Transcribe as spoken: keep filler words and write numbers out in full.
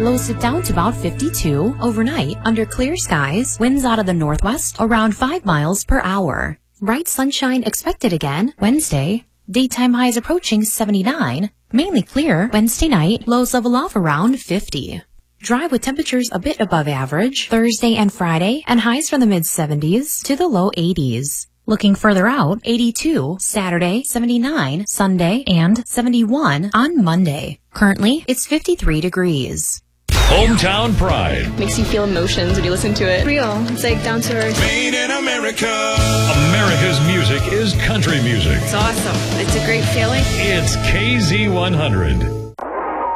lows dip down to about fifty-two. Overnight, under clear skies, winds out of the northwest around five miles per hour. Bright sunshine expected again Wednesday. Daytime highs approaching seventy-nine. Mainly clear Wednesday night, lows level off around fifty. Dry with temperatures a bit above average Thursday and Friday, and highs from the mid seventies to the low eighties. Looking further out, eighty-two Saturday, seventy-nine Sunday, and seventy-one on Monday. Currently, it's fifty-three degrees. Hometown Pride. Makes you feel emotions when you listen to it. Real. It's like down to earth. Made in America. America's music is country music. It's awesome. It's a great feeling. It's K Z one hundred.